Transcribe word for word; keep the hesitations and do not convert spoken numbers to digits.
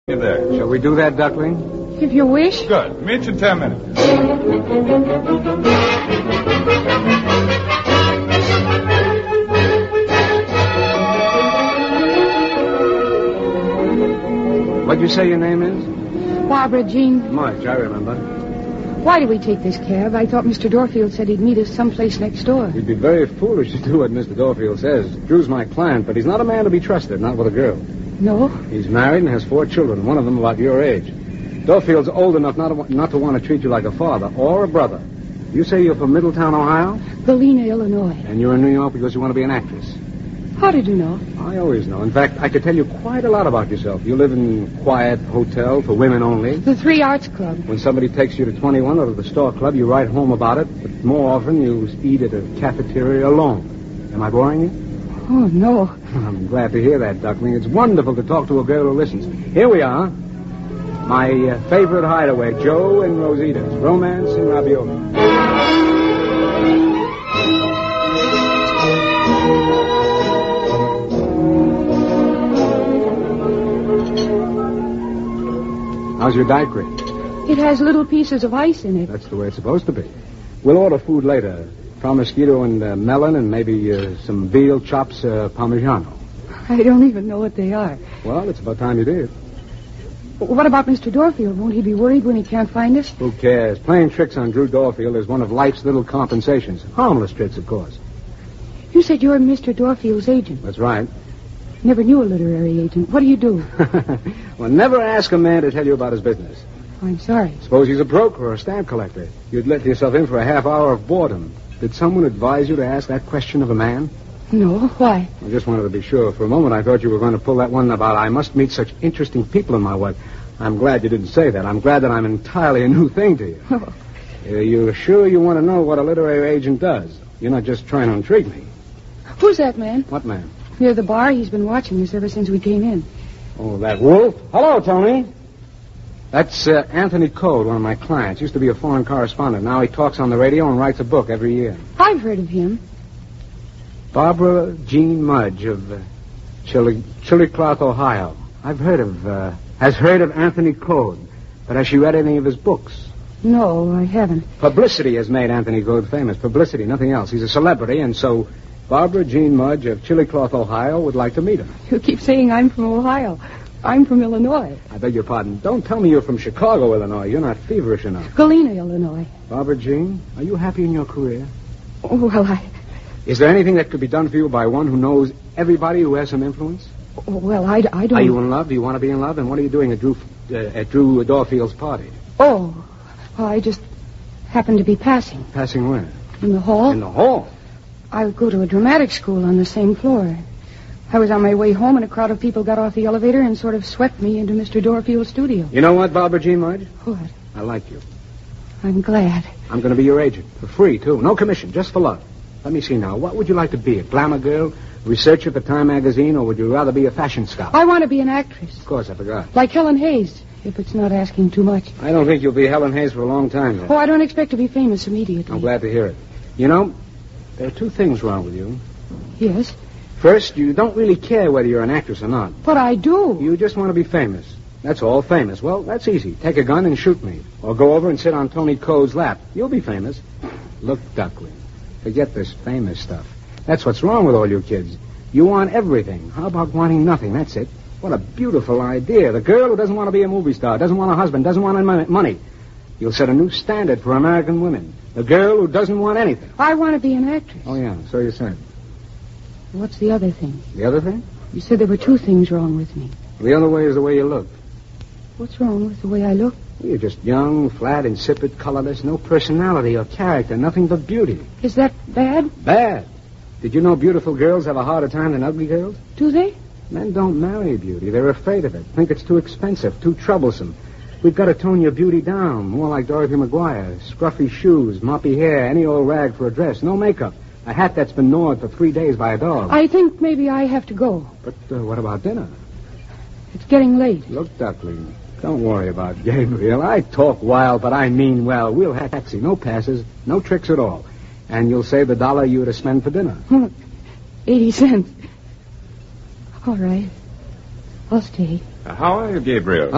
You there. Shall we do that, Duckling? If you wish. Good. Meet you in ten minutes. What'd you say your name is? Barbara Jean. Mudge, I remember. Why did we take this cab? I thought Mister Dorfield said he'd meet us someplace next door. You'd be very foolish to do what Mister Dorfield says. Drew's my client, but he's not a man to be trusted, not with a girl. No? He's married and has four children, one of them about your age. Dorfield's old enough not to, not to want to treat you like a father or a brother. You say you're from Middletown, Ohio? Galena, Illinois. And you're in New York because you want to be an actress? How did you know? I always know. In fact, I could tell you quite a lot about yourself. You live in a quiet hotel for women only. The Three Arts Club. When somebody takes you to twenty-one or to the Store Club, you write home about it, but more often you eat at a cafeteria alone. Am I boring you? Oh, no. I'm glad to hear that, Duckling. It's wonderful to talk to a girl who listens. Here we are. My uh, favorite hideaway, Joe and Rosita's Romance and Ravioli. How's your daiquiri? It has little pieces of ice in it. That's the way it's supposed to be. We'll order food later. Mosquito and uh, melon and maybe uh, some veal chops uh, parmigiano. I don't even know what they are. Well, it's about time you did. What about Mister Dorfield? Won't he be worried when he can't find us? Who cares? Playing tricks on Drew Dorfield is one of life's little compensations. Harmless tricks, of course. You said you're Mister Dorfield's agent. That's right. Never knew a literary agent. What do you do? Well, never ask a man to tell you about his business. I'm sorry. Suppose he's a broker or a stamp collector. You'd let yourself in for a half hour of boredom. Did someone advise you to ask that question of a man? No. Why? I just wanted to be sure. For a moment, I thought you were going to pull that one about I must meet such interesting people in my work. I'm glad you didn't say that. I'm glad that I'm entirely a new thing to you. Oh. Uh, you're sure you want to know what a literary agent does? You're not just trying to intrigue me. Who's that man? What man? Near the bar. He's been watching us ever since we came in. Oh, that wolf? Hello, Tony. That's uh, Anthony Code, one of my clients. Used to be a foreign correspondent. Now he talks on the radio and writes a book every year. I've heard of him. Barbara Jean Mudge of uh, Chili- Chillicothe, Ohio. I've heard of, uh, has heard of Anthony Code. But has she read any of his books? No, I haven't. Publicity has made Anthony Code famous. Publicity, nothing else. He's a celebrity, and so Barbara Jean Mudge of Chillicothe, Ohio would like to meet him. You keep saying I'm from Ohio. I'm from Illinois. I beg your pardon. Don't tell me you're from Chicago, Illinois. You're not feverish enough. Galena, Illinois. Barbara Jean, are you happy in your career? Oh, well, I... Is there anything that could be done for you by one who knows everybody who has some influence? Oh, well, I, I don't... Are you in love? Do you want to be in love? And what are you doing at Drew, uh, at Drew Dorfield's party? Oh, well, I just happened to be passing. Passing where? In the hall. In the hall? I go to a dramatic school on the same floor. I was on my way home, and a crowd of people got off the elevator and sort of swept me into Mister Dorfield's studio. You know what, Barbara Jean Mudge? What? I like you. I'm glad. I'm going to be your agent. For free, too. No commission, just for love. Let me see now. What would you like to be? A glamour girl? Researcher for Time magazine? Or would you rather be a fashion scout? I want to be an actress. Of course, I forgot. Like Helen Hayes, if it's not asking too much. I don't think you'll be Helen Hayes for a long time yet. Oh, I don't expect to be famous immediately. I'm glad to hear it. You know, there are two things wrong with you. Yes? First, you don't really care whether you're an actress or not. But I do. You just want to be famous. That's all, famous. Well, that's easy. Take a gun and shoot me. Or go over and sit on Tony Code's lap. You'll be famous. Look, Duckling, forget this famous stuff. That's what's wrong with all you kids. You want everything. How about wanting nothing? That's it. What a beautiful idea. The girl who doesn't want to be a movie star, doesn't want a husband, doesn't want any money. You'll set a new standard for American women. The girl who doesn't want anything. I want to be an actress. Oh, yeah, so you said. What's the other thing? The other thing? You said there were two things wrong with me. The other way is the way you look. What's wrong with the way I look? You're just young, flat, insipid, colorless, no personality or character, nothing but beauty. Is that bad? Bad. Did you know beautiful girls have a harder time than ugly girls? Do they? Men don't marry beauty. They're afraid of it. Think it's too expensive, too troublesome. We've got to tone your beauty down, more like Dorothy McGuire. Scruffy shoes, moppy hair, any old rag for a dress, no makeup. A hat that's been gnawed for three days by a dog. I think maybe I have to go. But uh, what about dinner? It's getting late. Look, Duckling, don't worry about Gabriel. I talk wild, but I mean well. We'll have a taxi, no passes, no tricks at all. And you'll save the dollar you were to spend for dinner. Eighty cents. All right. I'll stay. Uh, how are you, Gabriel?